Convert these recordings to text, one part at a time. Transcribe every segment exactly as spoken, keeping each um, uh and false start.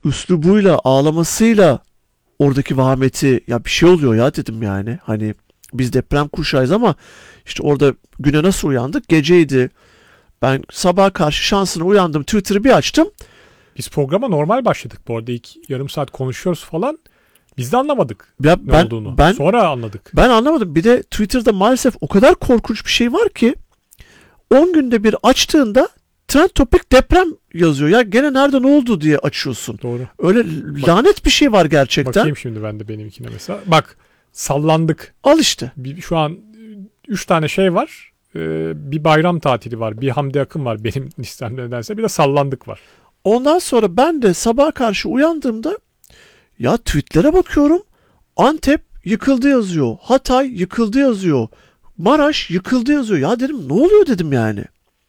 üslubuyla, ağlamasıyla oradaki vahameti, ya bir şey oluyor ya dedim yani. Hani biz deprem kuşağıyız ama işte orada güne nasıl uyandık? Geceydi. Ben sabaha karşı şansına uyandım. Twitter'ı bir açtım. Biz programa normal başladık. Bu arada ilk yarım saat konuşuyoruz falan. Biz de anlamadık Ya ne ben, olduğunu. Ben, Sonra anladık. Ben anlamadım. Bir de Twitter'da maalesef o kadar korkunç bir şey var ki on günde bir açtığında trend topic deprem yazıyor. Ya gene nerede ne oldu diye açıyorsun. Doğru. Öyle Bak, lanet bir şey var gerçekten. Bakayım şimdi ben de benimkine mesela. Bak, sallandık. Al işte. Bir, şu an üç tane şey var. Ee, bir bayram tatili var. Bir Hamdi Akın var benim listemde nedense. Bir de sallandık var. Ondan sonra ben de sabaha karşı uyandığımda ya tweetlere bakıyorum. Antep yıkıldı yazıyor. Hatay yıkıldı yazıyor. Maraş yıkıldı yazıyor. Ya dedim ne oluyor dedim yani.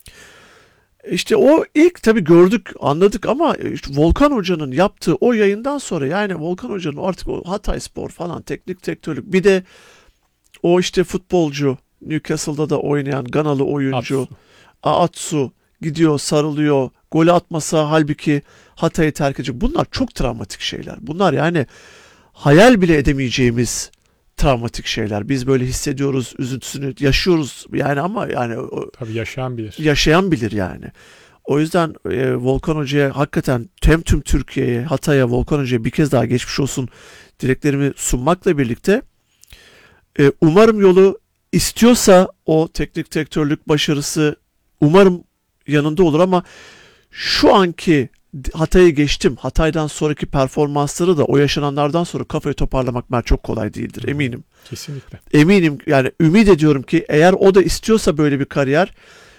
İşte o ilk tabii gördük, anladık ama işte Volkan Hoca'nın yaptığı o yayından sonra, yani Volkan Hoca'nın artık o Hatayspor falan teknik direktörlük, bir de o işte futbolcu Newcastle'da da oynayan Ganalı oyuncu Atsu. Atsu gidiyor, sarılıyor, golü atmasa halbuki Hatay'ı terk edecek. Bunlar çok travmatik şeyler. Bunlar yani hayal bile edemeyeceğimiz travmatik şeyler. Biz böyle hissediyoruz, üzüntüsünü yaşıyoruz yani, ama yani tabii yaşayan bilir. Yaşayan bilir yani. O yüzden e, Volkan Hoca'ya hakikaten hem tüm Türkiye'ye, Hatay'a, Volkan Hoca'ya bir kez daha geçmiş olsun dileklerimi sunmakla birlikte e, umarım yolu istiyorsa o teknik direktörlük başarısı umarım yanında olur, ama şu anki Hatay'ı geçtim. Hatay'dan sonraki performansları da o yaşananlardan sonra kafayı toparlamak ben çok kolay değildir, eminim. Kesinlikle. Eminim yani, ümit ediyorum ki eğer o da istiyorsa böyle bir kariyer,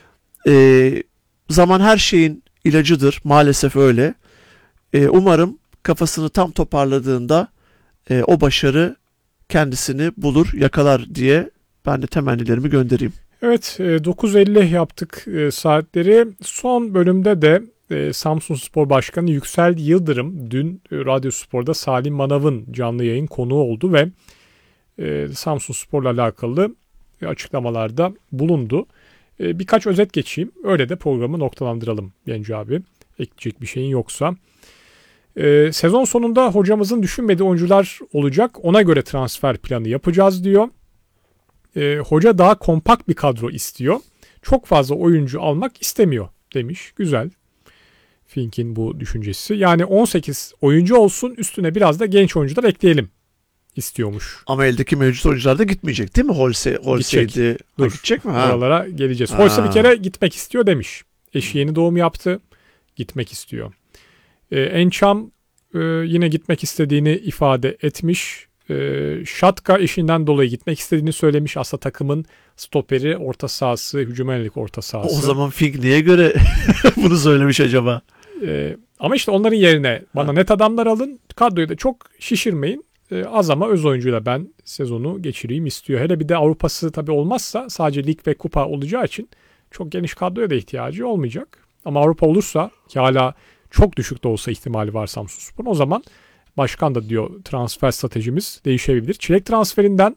e, zaman her şeyin ilacıdır. Maalesef öyle. E, umarım kafasını tam toparladığında e, o başarı kendisini bulur, yakalar diye ben de temennilerimi göndereyim. Evet, dokuz elli yaptık saatleri. Son bölümde de Samsunspor Başkanı Yüksel Yıldırım dün Radyo Spor'da Salim Manav'ın canlı yayın konuğu oldu ve Samsunspor'la alakalı açıklamalarda bulundu. Birkaç özet geçeyim. Öyle de programı noktalandıralım Genco abi. Ekleyecek bir şeyin yoksa. Sezon sonunda hocamızın düşünmediği oyuncular olacak. Ona göre transfer planı yapacağız diyor. E, hoca daha kompakt bir kadro istiyor. Çok fazla oyuncu almak istemiyor demiş. Güzel. Fink'in bu düşüncesi. Yani on sekiz oyuncu olsun, üstüne biraz da genç oyuncular ekleyelim istiyormuş. Ama eldeki mevcut oyuncular da gitmeyecek değil mi? Holse, Holse'ydi. Dur. Gidecek mi? Ha. Oralara geleceğiz. Holse bir kere gitmek istiyor demiş. Eşi yeni doğum yaptı. Gitmek istiyor. E, Encham e, yine gitmek istediğini ifade etmiş. Şatka işinden dolayı gitmek istediğini söylemiş. Aslında takımın stoperi, orta sahası, hücuma yönelik orta sahası. O zaman Fink niye göre bunu söylemiş acaba? Ee, ama işte onların yerine bana ha. net adamlar alın. Kadroyu da çok şişirmeyin. Ee, az ama öz oyuncuyla ben sezonu geçireyim istiyor. Hele bir de Avrupa'sı tabii olmazsa, sadece lig ve kupa olacağı için çok geniş kadroya da ihtiyacı olmayacak. Ama Avrupa olursa, ki hala çok düşük de olsa ihtimali var Samsunspor'un, o zaman başkan da diyor transfer stratejimiz değişebilir. Çilek transferinden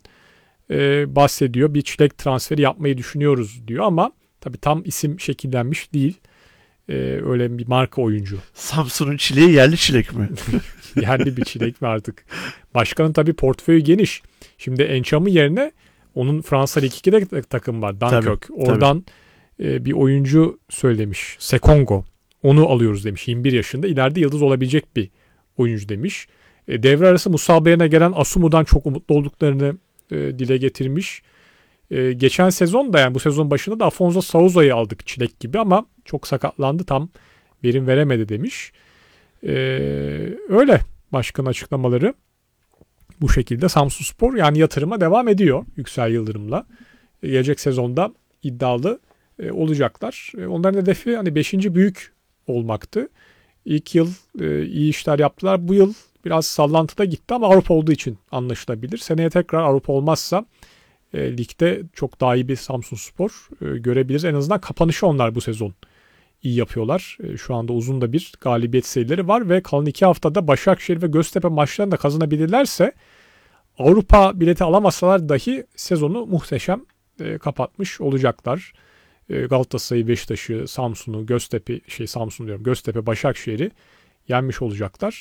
e, bahsediyor. Bir çilek transferi yapmayı düşünüyoruz diyor ama tabii tam isim şekillenmiş değil. E, öyle bir marka oyuncu. Samsun'un çileği yerli çilek mi? Yerli bir çilek mi artık? Başkanın tabii portföyü geniş. Şimdi Encham'ın yerine onun Fransa Lig iki'de takım var. Dunkirk. Tabii, Oradan e, bir oyuncu söylemiş. Sekongo. Onu alıyoruz demiş. yirmi bir yaşında. İleride yıldız olabilecek bir oyuncu demiş. E, devre arası Musabe'ye gelen Asumu'dan çok umutlu olduklarını e, dile getirmiş. E, geçen sezon da, yani bu sezon başında da Afonso Souza'yı aldık çilek gibi ama çok sakatlandı, tam verim veremedi demiş. E, öyle başkanın açıklamaları bu şekilde. Samsunspor yani yatırıma devam ediyor Yüksel Yıldırım'la. E, gelecek sezonda iddialı e, olacaklar. E, onların hedefi hani beşinci büyük olmaktı. İlk yıl e, iyi işler yaptılar. Bu yıl biraz sallantıda gitti ama Avrupa olduğu için anlaşılabilir. Seneye tekrar Avrupa olmazsa e, ligde çok daha iyi bir Samsunspor e, görebiliriz. En azından kapanışı onlar bu sezon iyi yapıyorlar. E, şu anda uzun da bir galibiyet serileri var ve kalan iki haftada Başakşehir ve Göztepe maçlarını da kazanabilirlerse Avrupa bileti alamasalar dahi sezonu muhteşem e, kapatmış olacaklar. Galatasaray'ı, Beşiktaş'ı, Samsun'u, Göztepe, şey Samsun diyorum, Göztepe, Başakşehir'i yenmiş olacaklar.